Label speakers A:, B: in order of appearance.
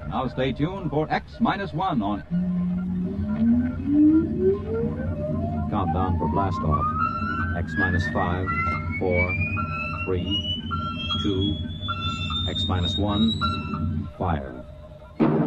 A: Now stay tuned for X-1 on...
B: Countdown for blast off. X-5, 4, 3, 2, X-1, fire.